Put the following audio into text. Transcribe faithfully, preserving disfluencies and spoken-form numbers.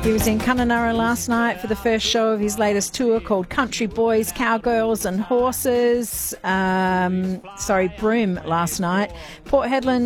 He was in Kununurra last night for the first show of his latest tour called Country Boys, Cowgirls and Horses. Um, sorry, Broome last night. Port Hedland